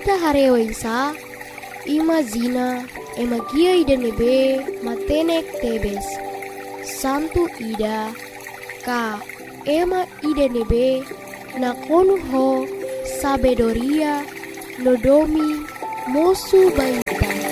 ita harewaisa, ima zina, ema gia ida nebe, matenek tebes. Santu ida, ka ema ida nebe, nakonu ho, sabedoria, nodomi, mosu bayi